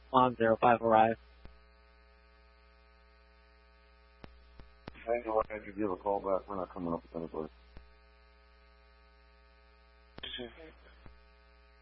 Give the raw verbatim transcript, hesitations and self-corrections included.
One zero five arrive. I know I had to give a call back. We're not coming up with anybody.